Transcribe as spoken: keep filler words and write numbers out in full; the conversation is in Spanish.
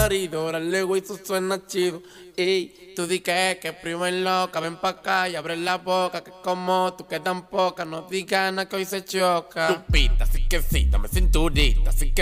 marido. Ahora luego eso suena chido. Ey, tú di que es, que primo es loca. Ven pa' acá y abre la boca. Que como tú que tan poca. No digas nada que hoy se choca. Lupita, así que sí, dame cinturita. Así que